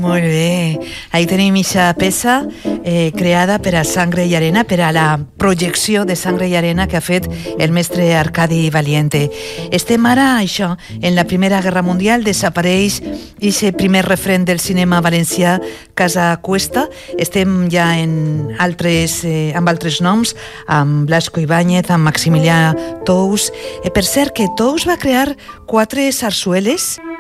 Molt bé. Ahí tenim aquesta peça creada per a Sangre i Arena, per a la projecció de Sangre i Arena que ha fet el mestre Arcadi Valiente. Estem ara, això, en la Primera Guerra Mundial, desapareix aquest primer referent del cinema valencià, Casa Cuesta. Estem ja amb altres noms, amb Blasco Ibáñez, amb Maximilià Tous. Per cert, que Tous va crear 4 sarsueles